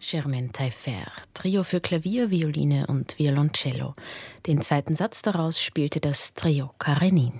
Germaine Taillefer, Trio für Klavier, Violine und Violoncello. Den zweiten Satz daraus spielte das Trio Karenin.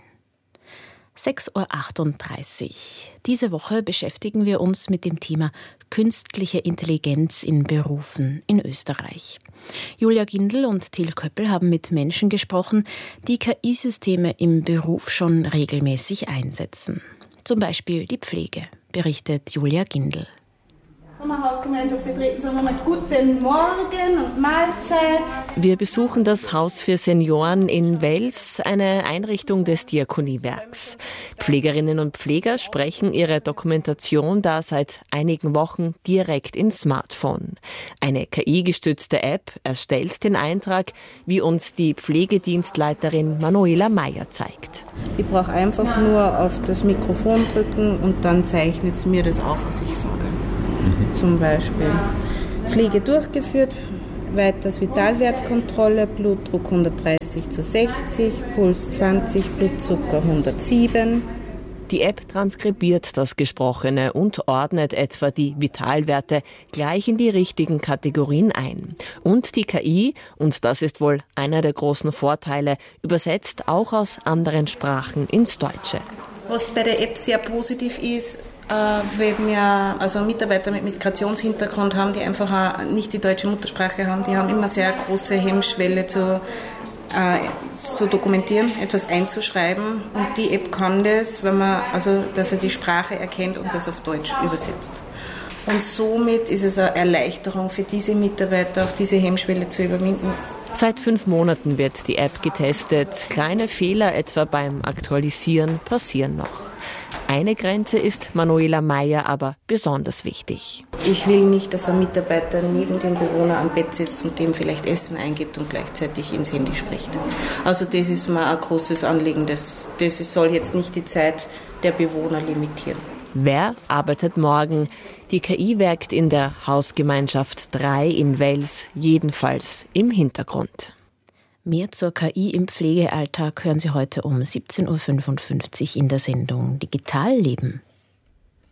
6:38 Uhr. Diese Woche beschäftigen wir uns mit dem Thema künstliche Intelligenz in Berufen in Österreich. Julia Gindel und Till Köppel haben mit Menschen gesprochen, die KI-Systeme im Beruf schon regelmäßig einsetzen. Zum Beispiel die Pflege, berichtet Julia Gindel. Hausgemeinschaft betreten, sagen wir mal Guten Morgen und Mahlzeit. Wir besuchen das Haus für Senioren in Wels, eine Einrichtung des Diakoniewerks. Pflegerinnen und Pfleger sprechen ihre Dokumentation da seit einigen Wochen direkt ins Smartphone. Eine KI-gestützte App erstellt den Eintrag, wie uns die Pflegedienstleiterin Manuela Meyer zeigt. Ich brauche einfach nur auf das Mikrofon drücken und dann zeichnet es mir das auf, was ich sage. Zum Beispiel Pflege durchgeführt, weiters Vitalwertkontrolle, Blutdruck 130/60, Puls 20, Blutzucker 107. Die App transkribiert das Gesprochene und ordnet etwa die Vitalwerte gleich in die richtigen Kategorien ein. Und die KI, und das ist wohl einer der großen Vorteile, übersetzt auch aus anderen Sprachen ins Deutsche. Was bei der App sehr positiv ist, wenn wir Mitarbeiter mit Migrationshintergrund haben, die einfach auch nicht die deutsche Muttersprache haben, die haben immer sehr große Hemmschwelle zu dokumentieren, etwas einzuschreiben. Und die App kann das, dass er die Sprache erkennt und das auf Deutsch übersetzt. Und somit ist es eine Erleichterung für diese Mitarbeiter, auch diese Hemmschwelle zu überwinden. Seit 5 Monaten wird die App getestet. Kleine Fehler etwa beim Aktualisieren passieren noch. Eine Grenze ist Manuela Meyer aber besonders wichtig. Ich will nicht, dass ein Mitarbeiter neben dem Bewohner am Bett sitzt und dem vielleicht Essen eingibt und gleichzeitig ins Handy spricht. Also das ist mir ein großes Anliegen. Das soll jetzt nicht die Zeit der Bewohner limitieren. Wer arbeitet morgen? Die KI werkt in der Hausgemeinschaft 3 in Wels, jedenfalls im Hintergrund. Mehr zur KI im Pflegealltag hören Sie heute um 17:55 Uhr in der Sendung Digital Leben.